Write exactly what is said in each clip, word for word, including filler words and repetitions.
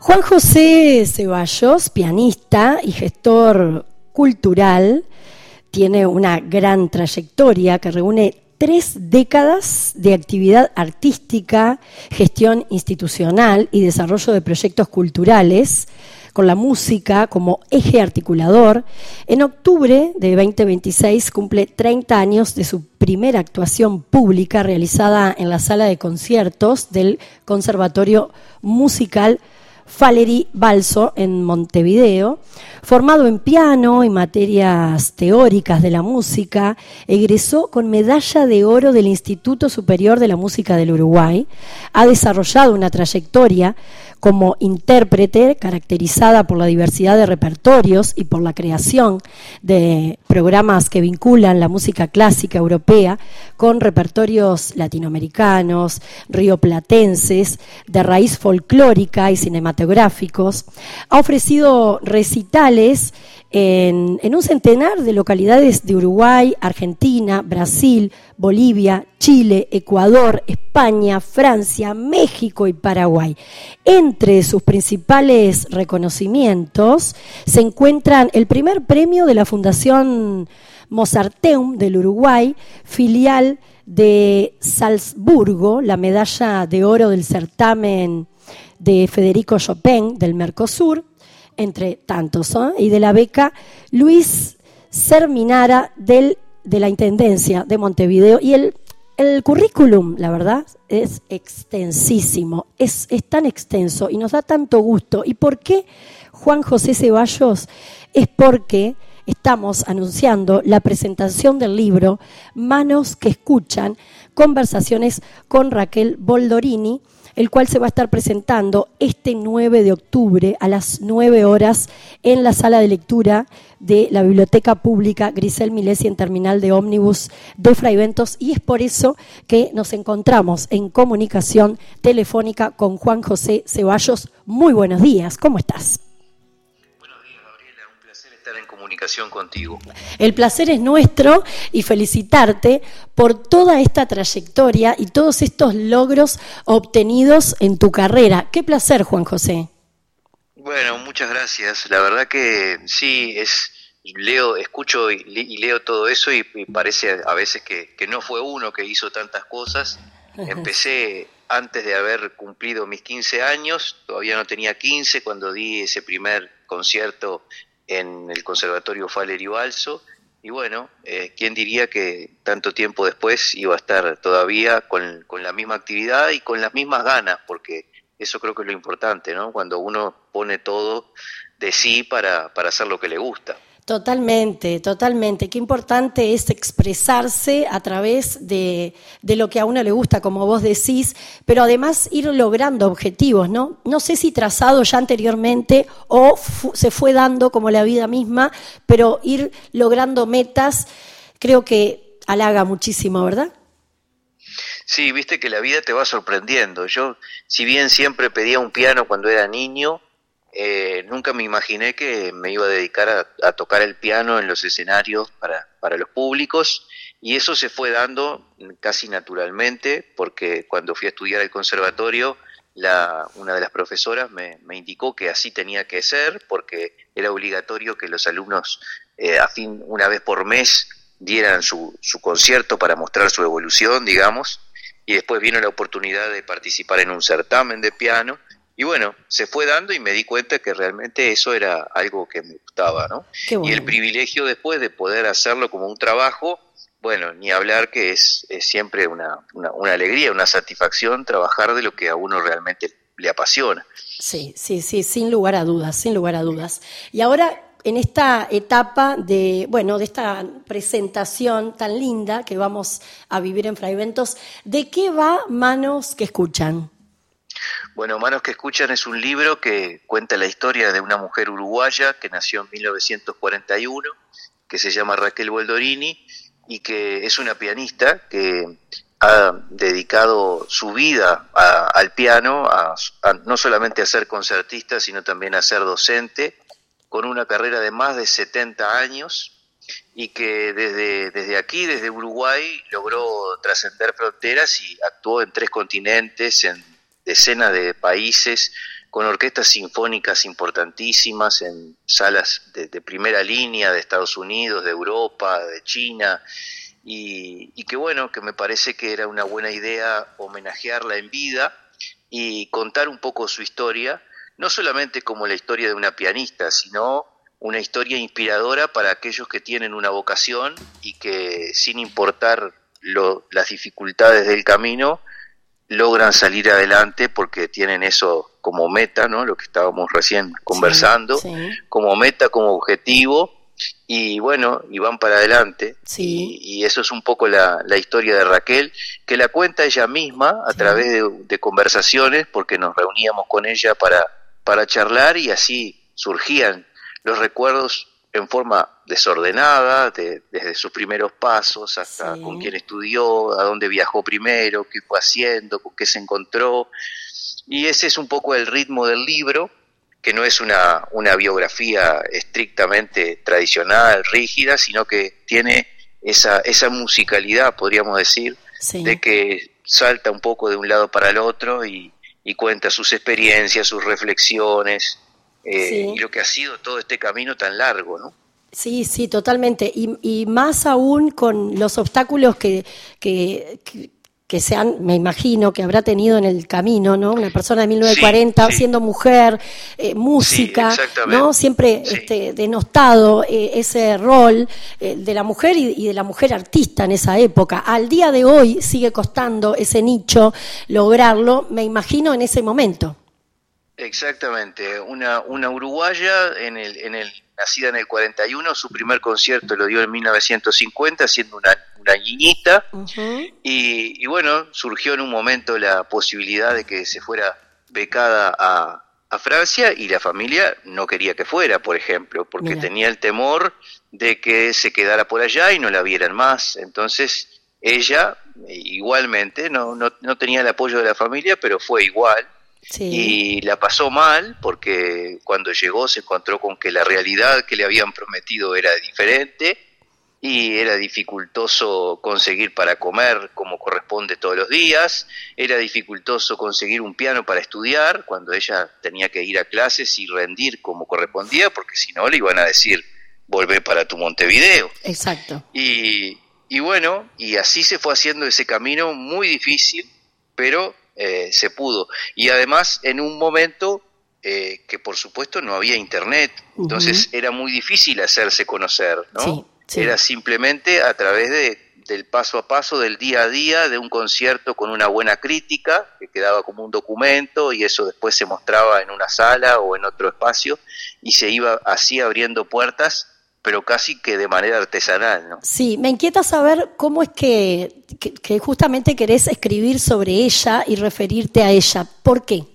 Juan José Ceballos, pianista y gestor cultural, tiene una gran trayectoria que reúne tres décadas de actividad artística, gestión institucional y desarrollo de proyectos culturales, con la música como eje articulador. En octubre de veinte veintiséis cumple treinta años de su primera actuación pública realizada en la sala de conciertos del Conservatorio Musical Falery Balzo en Montevideo. Formado en piano y materias teóricas de la música, egresó con medalla de oro del Instituto Superior de la Música del Uruguay. Ha desarrollado una trayectoria como intérprete caracterizada por la diversidad de repertorios y por la creación de programas que vinculan la música clásica europea con repertorios latinoamericanos, rioplatenses, de raíz folclórica y cinematográficos. Ha ofrecido recitales en, en un centenar de localidades de Uruguay, Argentina, Brasil, Bolivia, Chile, Ecuador, España, Francia, México y Paraguay. Entre sus principales reconocimientos se encuentran el primer premio de la Fundación Mozarteum del Uruguay, filial de Salzburgo, la medalla de oro del certamen de Federico Chopin del Mercosur, entre tantos, ¿eh? y de la beca Luis Serminara del, de la Intendencia de Montevideo. Y el, el currículum, la verdad, es extensísimo, es, es tan extenso y nos da tanto gusto. ¿Y por qué Juan José Ceballos? Es porque estamos anunciando la presentación del libro Manos que Escuchan, conversaciones con Raquel Boldorini, el cual se va a estar presentando este nueve de octubre a las nueve horas en la sala de lectura de la Biblioteca Pública Grisel Milesi en Terminal de Ómnibus de Fraiventos, y es por eso que nos encontramos en comunicación telefónica con Juan José Ceballos. Muy buenos días, ¿cómo estás? Estar en comunicación contigo. El placer es nuestro y felicitarte por toda esta trayectoria y todos estos logros obtenidos en tu carrera. Qué placer, Juan José. Bueno, muchas gracias. La verdad que sí, es leo, escucho y, y leo todo eso y, y parece a veces que, que no fue uno que hizo tantas cosas. Empecé antes de haber cumplido mis quince años, todavía no tenía quince cuando di ese primer concierto en el Conservatorio Falery Balzo, y bueno, eh, quién diría que tanto tiempo después iba a estar todavía con, con la misma actividad y con las mismas ganas, porque eso creo que es lo importante, ¿no? Cuando uno pone todo de sí para, para hacer lo que le gusta. Totalmente, totalmente. Qué importante es expresarse a través de, de lo que a uno le gusta, como vos decís, pero además ir logrando objetivos, ¿no? No sé si trazado ya anteriormente o fu- se fue dando como la vida misma, pero ir logrando metas creo que halaga muchísimo, ¿verdad? Sí, viste que la vida te va sorprendiendo. Yo, si bien siempre pedía un piano cuando era niño, Eh, nunca me imaginé que me iba a dedicar a, a tocar el piano en los escenarios para, para los públicos, y eso se fue dando casi naturalmente, porque cuando fui a estudiar al conservatorio, la, una de las profesoras me, me indicó que así tenía que ser, porque era obligatorio que los alumnos eh, a fin, una vez por mes dieran su, su concierto para mostrar su evolución, digamos, y después vino la oportunidad de participar en un certamen de piano. Y bueno, se fue dando y me di cuenta que realmente eso era algo que me gustaba, ¿no? Qué bueno. Y el privilegio después de poder hacerlo como un trabajo, bueno, ni hablar que es, es siempre una, una, una alegría, una satisfacción trabajar de lo que a uno realmente le apasiona. Sí, sí, sí, sin lugar a dudas, sin lugar a dudas. Y ahora, en esta etapa de, bueno, de esta presentación tan linda que vamos a vivir en Fraiventos, ¿de qué va Manos que Escuchan? Bueno, Manos que Escuchan es un libro que cuenta la historia de una mujer uruguaya que nació en mil novecientos cuarenta y uno, que se llama Raquel Boldorini, y que es una pianista que ha dedicado su vida a, al piano, a, a no solamente a ser concertista, sino también a ser docente, con una carrera de más de setenta años, y que desde, desde aquí, desde Uruguay, logró trascender fronteras y actuó en tres continentes, en decenas de países, con orquestas sinfónicas importantísimas en salas de, de primera línea de Estados Unidos, de Europa, de China, y, y que bueno, que me parece que era una buena idea homenajearla en vida y contar un poco su historia, no solamente como la historia de una pianista, sino una historia inspiradora para aquellos que tienen una vocación y que, sin importar lo, las dificultades del camino, logran salir adelante porque tienen eso como meta, ¿no? Lo que estábamos recién conversando, sí, sí. como meta, como objetivo, y bueno, y van para adelante. Sí. Y, y eso es un poco la, la historia de Raquel, que la cuenta ella misma a sí. través de, de conversaciones, porque nos reuníamos con ella para, para charlar, y así surgían los recuerdos en forma desordenada, de, desde sus primeros pasos hasta sí. con quién estudió, a dónde viajó primero, qué fue haciendo, con qué se encontró. Y ese es un poco el ritmo del libro, que no es una, una biografía estrictamente tradicional, rígida, sino que tiene esa, esa musicalidad, podríamos decir, sí. de que salta un poco de un lado para el otro y, y cuenta sus experiencias, sus reflexiones, eh, sí. y lo que ha sido todo este camino tan largo, ¿no? Sí, sí, totalmente. Y, y más aún con los obstáculos que, que, que, que se han, me imagino, que habrá tenido en el camino, ¿no? Una persona de mil novecientos cuarenta, sí, sí. siendo mujer, eh, música, sí, ¿no? Siempre sí. este, denostado eh, ese rol eh, de la mujer y, y de la mujer artista en esa época. Al día de hoy sigue costando ese nicho lograrlo, me imagino, en ese momento. Exactamente, una una uruguaya en el en el nacida en el cuarenta y uno, su primer concierto lo dio en mil novecientos cincuenta siendo una una niñita, uh-huh. y, y bueno, surgió en un momento la posibilidad de que se fuera becada a, a Francia, y la familia no quería que fuera, por ejemplo, porque Mira. tenía el temor de que se quedara por allá y no la vieran más. Entonces ella igualmente no no, no tenía el apoyo de la familia, pero fue igual. Sí. Y la pasó mal porque cuando llegó se encontró con que la realidad que le habían prometido era diferente, y era dificultoso conseguir para comer como corresponde todos los días, era dificultoso conseguir un piano para estudiar cuando ella tenía que ir a clases y rendir como correspondía, porque si no le iban a decir volvé para tu Montevideo. Exacto. Y, y bueno, y así se fue haciendo ese camino muy difícil, pero Eh, se pudo, y además en un momento eh, que por supuesto no había internet, uh-huh. entonces era muy difícil hacerse conocer, ¿no? Sí, sí. Era simplemente a través de, del paso a paso, del día a día, de un concierto con una buena crítica, que quedaba como un documento, y eso después se mostraba en una sala o en otro espacio, y se iba así abriendo puertas, pero casi que de manera artesanal, ¿no? Sí, me inquieta saber cómo es que, que, que justamente querés escribir sobre ella y referirte a ella. ¿Por qué?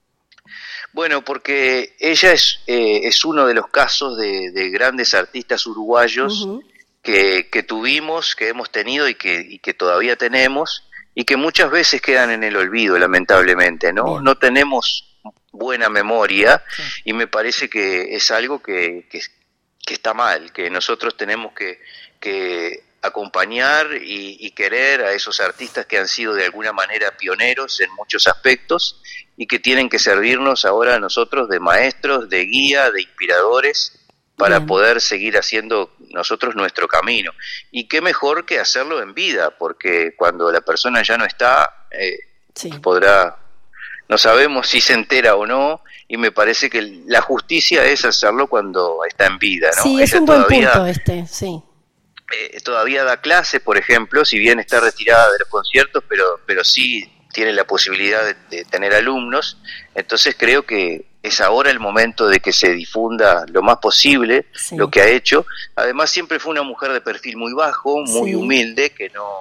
Bueno, porque ella es, eh, es uno de los casos de, de grandes artistas uruguayos uh-huh. que, que tuvimos, que hemos tenido y que, y que todavía tenemos, y que muchas veces quedan en el olvido, lamentablemente, ¿no? Bien. No tenemos buena memoria, sí. y me parece que es algo que... que que está mal, que nosotros tenemos que, que acompañar y, y querer a esos artistas que han sido de alguna manera pioneros en muchos aspectos y que tienen que servirnos ahora a nosotros de maestros, de guía, de inspiradores para Bien. poder seguir haciendo nosotros nuestro camino. Y qué mejor que hacerlo en vida, porque cuando la persona ya no está, eh, sí. podrá, no sabemos si se entera o no, y me parece que la justicia es hacerlo cuando está en vida, ¿no? Sí, Ella es un buen todavía, punto este, sí. Eh, todavía da clase, por ejemplo, si bien está retirada de los conciertos, pero pero sí tiene la posibilidad de, de tener alumnos. Entonces creo que es ahora el momento de que se difunda lo más posible sí. lo que ha hecho. Además siempre fue una mujer de perfil muy bajo, muy sí. humilde, que no...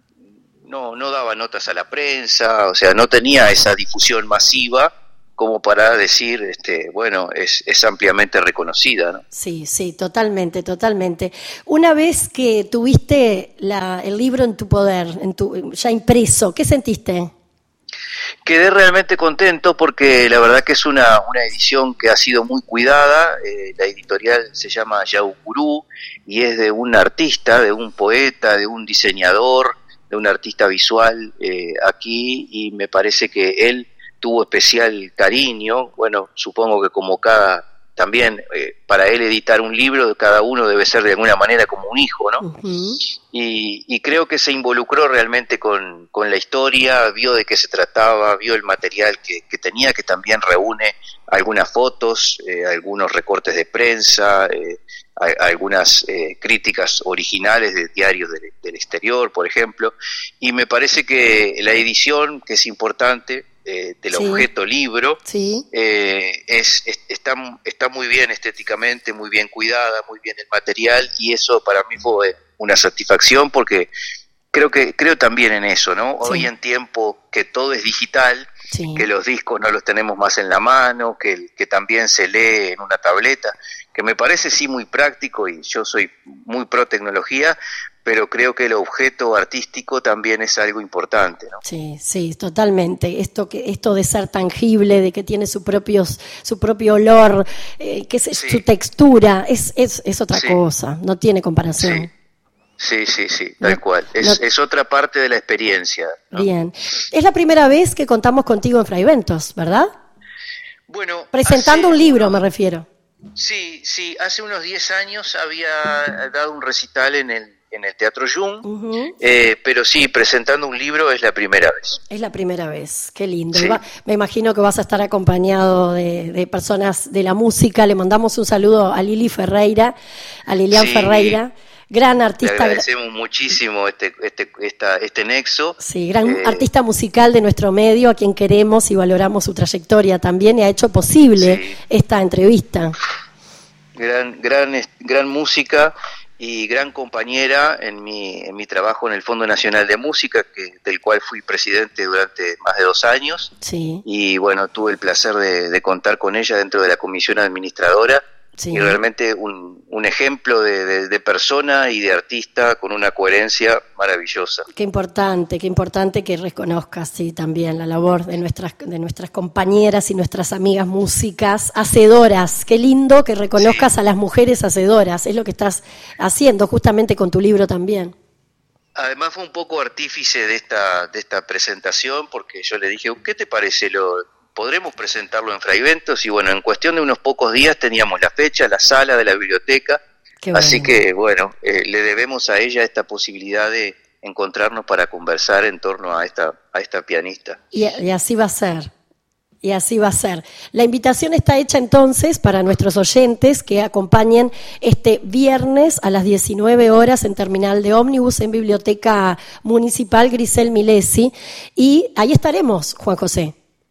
no no daba notas a la prensa, o sea, no tenía esa difusión masiva como para decir, este, bueno, es, es ampliamente reconocida, ¿no? Sí, sí, totalmente, totalmente. Una vez que tuviste la, el libro en tu poder, en tu, ya impreso, ¿qué sentiste? Quedé realmente contento porque la verdad que es una, una edición que ha sido muy cuidada. Eh, la editorial se llama Yaugurú y es de un artista, de un poeta, de un diseñador, de un artista visual eh, aquí, y me parece que él tuvo especial cariño. Bueno, supongo que como cada, también eh, para él editar un libro, cada uno debe ser de alguna manera como un hijo, ¿no? Uh-huh. Y, y creo que se involucró realmente con, con la historia, vio de qué se trataba, vio el material que, que tenía, que también reúne algunas fotos, eh, algunos recortes de prensa, eh, a, algunas eh, críticas originales de diarios del, del exterior, por ejemplo, y me parece que la edición, que es importante, eh, del sí. objeto libro, sí. eh, es, es está, está muy bien estéticamente, muy bien cuidada, muy bien el material, y eso para mí fue una satisfacción, porque creo que creo también en eso, ¿no? Sí. Hoy en tiempo que todo es digital, sí. que los discos no los tenemos más en la mano, que, que también se lee en una tableta, que me parece sí muy práctico, y yo soy muy pro tecnología, pero creo que el objeto artístico también es algo importante, ¿no? Sí, sí, totalmente. Esto que esto de ser tangible, de que tiene su propios su propio olor, eh, que es sí. su textura, es es es otra sí. cosa, no tiene comparación. Sí. Sí, sí, sí, tal no, cual. Es, no, es otra parte de la experiencia, ¿no? Bien. Es la primera vez que contamos contigo en Fraiventos, ¿verdad? Bueno, presentando un libro, me refiero. Sí, sí. Hace unos diez años había dado un recital en el en el Teatro Jung, uh-huh. eh, pero sí, presentando un libro es la primera vez. Es la primera vez, qué lindo. Sí. Va, me imagino que vas a estar acompañado de, de personas de la música. Le mandamos un saludo a Lili Ferreira, a Lilian sí. Ferreira. Gran artista. Le agradecemos muchísimo este, este, esta, este nexo. Sí, gran eh, artista musical de nuestro medio, a quien queremos y valoramos su trayectoria también, y ha hecho posible sí. esta entrevista. Gran, gran, gran música y gran compañera en mi, en mi trabajo en el Fondo Nacional de Música, que, del cual fui presidente durante más de dos años. Sí. Y bueno, tuve el placer de, de contar con ella dentro de la comisión administradora. Sí. Y realmente un, un ejemplo de, de, de persona y de artista con una coherencia maravillosa. Qué importante, qué importante que reconozcas, sí, también la labor de nuestras de nuestras compañeras y nuestras amigas músicas hacedoras. Qué lindo que reconozcas sí. a las mujeres hacedoras, es lo que estás haciendo justamente con tu libro también. Además fue un poco artífice de esta de esta presentación, porque yo le dije, ¿qué te parece lo...? ¿Podremos presentarlo en Fraiventos? Y bueno, en cuestión de unos pocos días teníamos la fecha, la sala de la biblioteca, bueno. Así que bueno, eh, le debemos a ella esta posibilidad de encontrarnos para conversar en torno a esta, a esta pianista. Y, y así va a ser, y así va a ser. La invitación está hecha entonces para nuestros oyentes que acompañen este viernes a las diecinueve horas en Terminal de Ómnibus en Biblioteca Municipal Grisel Milesi, y ahí estaremos, Juan José.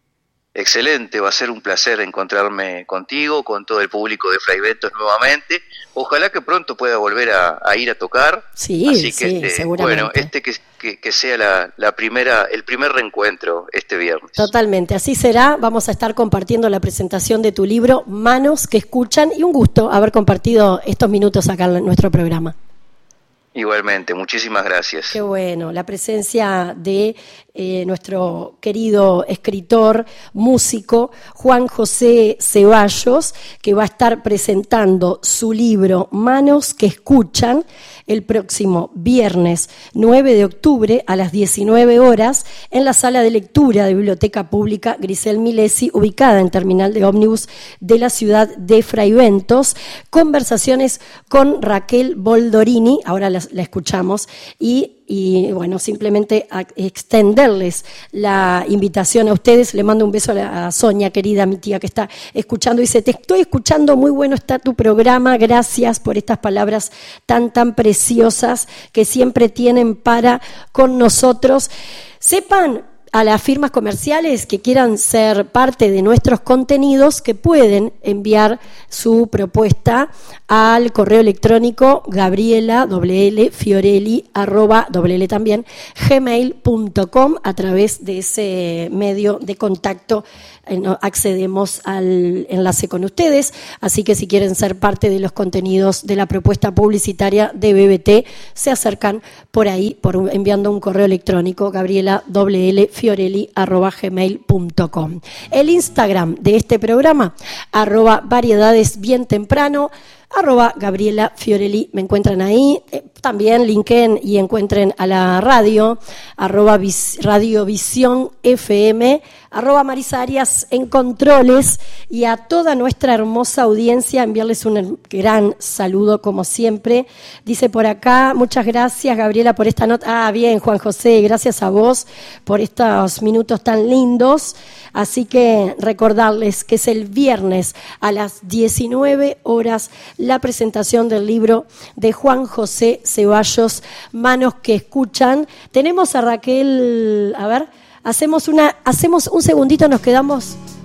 Excelente, va a ser un placer encontrarme contigo, con todo el público de Fraiventos nuevamente. Ojalá que pronto pueda volver a, a ir a tocar. Sí, Así que sí, este, seguramente. Bueno, este que, que, que sea la, la primera, el primer reencuentro este viernes. Totalmente, así será. Vamos a estar compartiendo la presentación de tu libro, Manos que Escuchan, y un gusto haber compartido estos minutos acá en nuestro programa. Igualmente, muchísimas gracias. Qué bueno, la presencia de eh, nuestro querido escritor, músico, Juan José Ceballos, que va a estar presentando su libro Manos que Escuchan el próximo viernes nueve de octubre a las diecinueve horas en la sala de lectura de Biblioteca Pública Grisel Milesi, ubicada en Terminal de Ómnibus de la ciudad de Fraiventos. Conversaciones con Raquel Boldorini, ahora la, la escuchamos, y Y bueno, simplemente a extenderles la invitación a ustedes. Le mando un beso a, la, a Sonia, querida, mi tía que está escuchando. Dice, te estoy escuchando, muy bueno está tu programa, gracias por estas palabras tan, tan preciosas que siempre tienen para con nosotros. Sepan a las firmas comerciales que quieran ser parte de nuestros contenidos que pueden enviar su propuesta al correo electrónico Gabriela doble L Fiorelli arroba doble L también gmail punto com. A través de ese medio de contacto eh, accedemos al enlace con ustedes, así que si quieren ser parte de los contenidos de la propuesta publicitaria de B B T, se acercan por ahí por enviando un correo electrónico Gabriela doble L Fiorelli arroba gmail punto com. El Instagram de este programa, arroba variedades bien temprano, arroba Gabriela Fiorelli, me encuentran ahí. Eh, también linken y encuentren a la radio, arroba vis, Radiovisión F M, arroba Marisa Arias en controles, y a toda nuestra hermosa audiencia enviarles un gran saludo como siempre. Dice por acá, muchas gracias Gabriela por esta nota. Ah, bien, Juan José, gracias a vos por estos minutos tan lindos. Así que recordarles que es el viernes a las diecinueve horas la presentación del libro de Juan José Ceballos, Manos que Escuchan. Tenemos a Raquel, a ver, hacemos una, hacemos un segundito, nos quedamos...